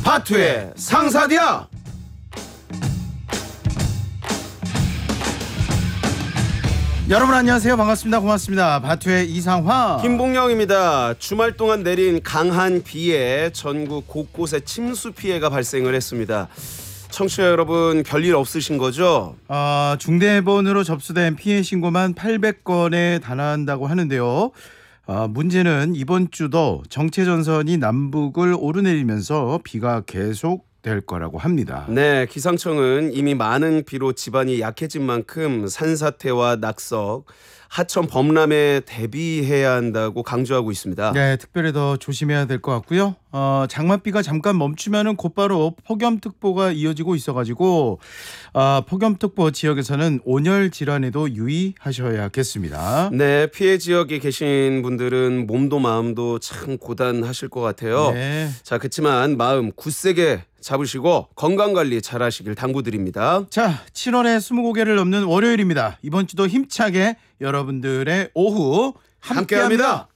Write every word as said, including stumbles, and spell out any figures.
바투의 상사디아. 여러분 안녕하세요. 반갑습니다. 고맙습니다. 바투의 이상화 김봉영입니다. 주말 동안 내린 강한 비에 전국 곳곳에 침수 피해가 발생을 했습니다. 청취자 여러분 별일 없으신 거죠? 어, 중대본으로 접수된 피해 신고만 팔백 건에 달한다고 하는데요. 어, 문제는 이번 주도 정체전선이 남북을 오르내리면서 비가 계속 될 거라고 합니다. 네, 기상청은 이미 많은 비로 지반이 약해진 만큼 산사태와 낙석, 하천 범람에 대비해야 한다고 강조하고 있습니다. 네, 특별히 더 조심해야 될 것 같고요. 어, 장맛비가 잠깐 멈추면은 곧바로 폭염특보가 이어지고 있어가지고 어, 폭염특보 지역에서는 온열 질환에도 유의하셔야겠습니다. 네, 피해 지역에 계신 분들은 몸도 마음도 참 고단하실 것 같아요. 네. 자, 그렇지만 마음 굳세게 잡으시고 건강관리 잘 하시길 당부드립니다. 자, 칠월에 스무 개를 넘는 월요일입니다. 이번 주도 힘차게 여러분들의 오후 함께합니다. 함께합니다.